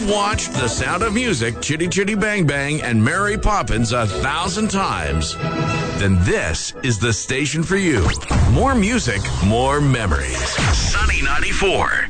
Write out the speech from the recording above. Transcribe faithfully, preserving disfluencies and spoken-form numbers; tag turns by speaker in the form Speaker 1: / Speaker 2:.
Speaker 1: watched The Sound of Music, Chitty Chitty Bang Bang, and Mary Poppins a thousand times, then this is the station for you. More music, more memories. Sunny ninety-four.